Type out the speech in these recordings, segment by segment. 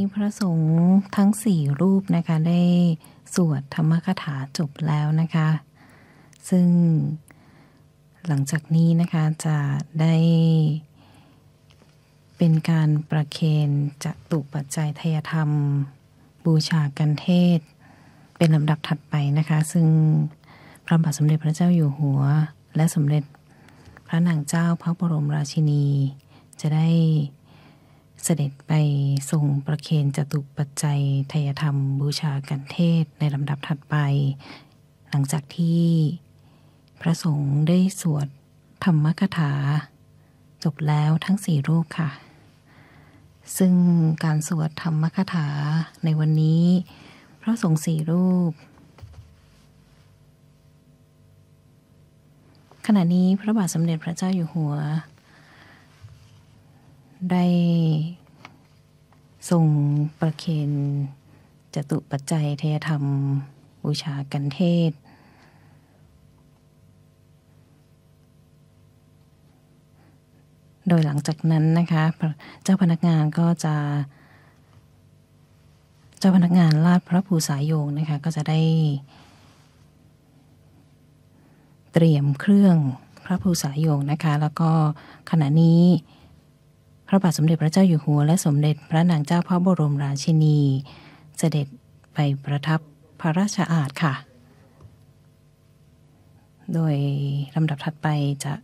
พระสงฆ์ทั้ง4รูปนะคะได้สวดธรรมคถาจบแล้วนะคะซึ่งหลังจากนี้นะคะจะได้เป็นการประเคนจตุปัจจัยทายธรรมบูชากันเทศเป็นลำดับถัดไปนะคะซึ่งพระบาทสมเด็จพระเจ้าอยู่หัวและสมเด็จพระนางเจ้าพระบรมราชินีจะได้เสด็จไปทรงประเคนจตุปัจจัยทายธรรมบูชากันเทศในลำดับถัดไปหลังจากที่พระสงฆ์ได้สวดธรรมคถาจบแล้วทั้ง4รูปค่ะซึ่งการสวดธรรมคถาในวันนี้พระสงฆ์4รูปขณะนี้พระบาทสมเด็จพระเจ้าอยู่หัวได้ทรงประเคนจตุปัจจัยทายธรรมบูชากันเทศโดยหลังจากนั้นนะคะเจ้าพนักงานลาดพระภูษาโยงนะคะก็จะได้เตรียมเครื่องพระภูษาโยงนะคะแล้วก็ขณะนี้พระบาทสมเด็จพระเจ้าอยู่หัวและสมเด็จพระนางเจ้าพระบรมราชินีเสด็จไปประทับพระราชอาสน์ค่ะโดยลำดับถัดไปจะ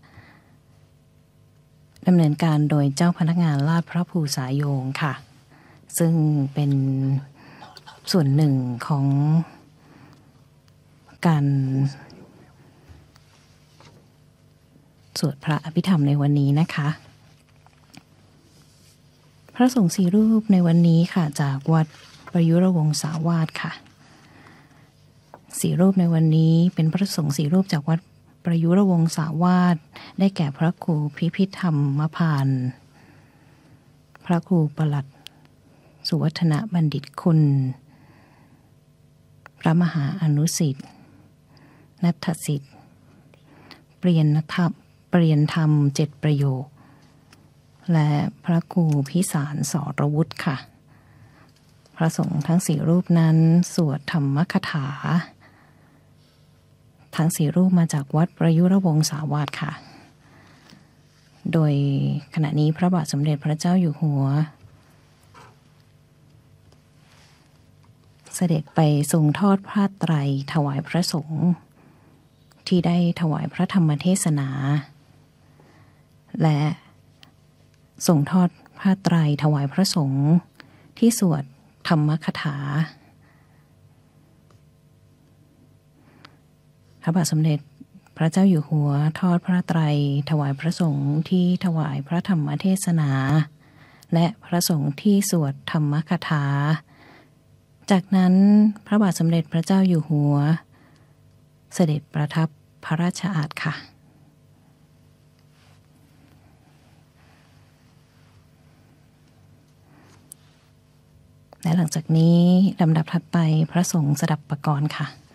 ดำเนินการโดยเจ้าพนักงานลาดพระภูษาโยงค่ะซึ่งเป็นส่วนหนึ่งของการสวดพระอภิธรรมในวันนี้นะคะพระสงฆ์4รูปในวันนี้ค่ะจากวัดประยุรวงศาวาสค่ะ4รูปในวันนี้เป็นพระสงฆ์4รูปจากวัดประยุรวงศาวาสได้แก่พระครูพิพิธธรรมพานพระครูปลัดสุวัฒนบัณฑิตคุณพระมหาอนุสิทธิ์นัทสิทธิ์เปลี่ยนธรรม7ประโยคและพระครูพิสารสรวุฒิค่ะพระสงฆ์ทั้ง4รูปนั้นสวดธรรมคถาทั้ง4รูปมาจากวัดประยุรวงศาวาสค่ะโดยขณะนี้พระบาทสมเด็จพระเจ้าอยู่หัวเสด็จไปทรงทอดผ้าไตรถวายพระสงฆ์ที่ได้ถวายพระธรรมเทศนาและทรงทอดผ้าไตรถวายพระสงฆ์ที่สวดธรรมคถาพระบาทสมเด็จพระเจ้าอยู่หัวทอดพระไตรถวายพระสงฆ์ที่ถวายพระธรรมเทศนาและพระสงฆ์ที่สวดธรรมคถาจากนั้นพระบาทสมเด็จพระเจ้าอยู่หัวเสด็จประทับพระราชอาสน์ค่ะและหลังจากนี้ลำดับถัดไปพระสงฆ์สดับปกรณ์ค่ะ